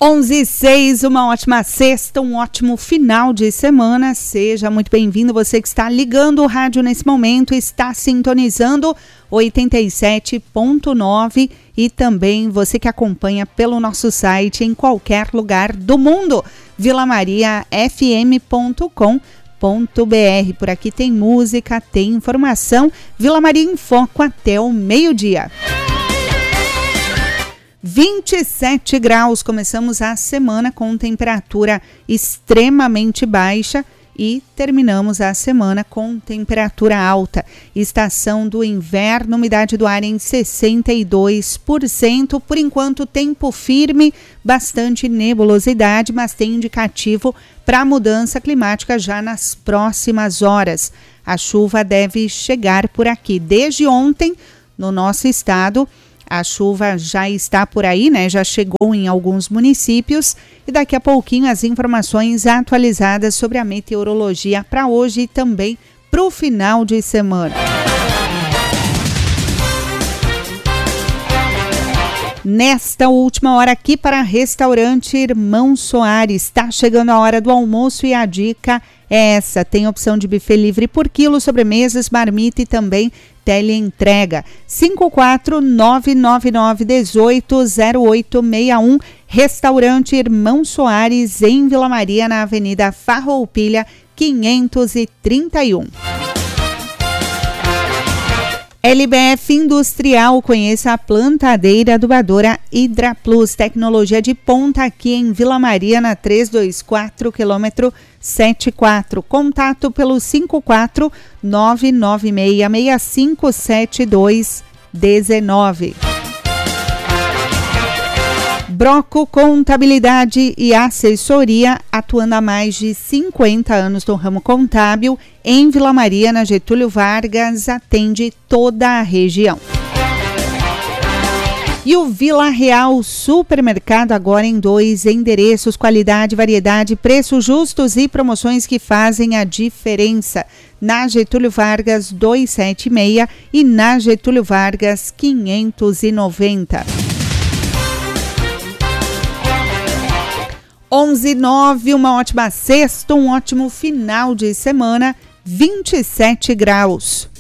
11h06, uma ótima sexta, um ótimo final de semana. Seja muito bem-vindo, você que está ligando o rádio nesse momento, está sintonizando 87.9 e também você que acompanha pelo nosso site em qualquer lugar do mundo, vilamariafm.com.br. Por aqui tem música, tem informação. Vila Maria em Foco até o meio-dia. 27 graus, começamos a semana com temperatura extremamente baixa e terminamos a semana com temperatura alta. Estação do inverno, umidade do ar em 62%. Por enquanto, tempo firme, bastante nebulosidade, mas tem indicativo para mudança climática já nas próximas horas. A chuva deve chegar por aqui. Desde ontem, no nosso estado, a chuva já está por aí, né? Já chegou em alguns municípios e daqui a pouquinho as informações atualizadas sobre a meteorologia para hoje e também para o final de semana. Nesta última hora aqui para Restaurante Irmão Soares, está chegando a hora do almoço e a dica é essa, tem opção de buffet livre por quilo, sobremesas, marmita e também teleentrega. 54999180861, Restaurante Irmão Soares em Vila Maria, na Avenida Farroupilha 531. LBF Industrial, conheça a plantadeira adubadora Hydra Plus, tecnologia de ponta aqui em Vila Maria, na 324 quilômetro 74. Contato pelo 54996657219. Broco Contabilidade e Assessoria, atuando há mais de 50 anos no ramo contábil, em Vila Maria, na Getúlio Vargas, atende toda a região. E o Vila Real Supermercado, agora em 2 endereços, qualidade, variedade, preços justos e promoções que fazem a diferença. Na Getúlio Vargas 276 e na Getúlio Vargas 590. 11h09, uma ótima sexta, um ótimo final de semana, 27 graus.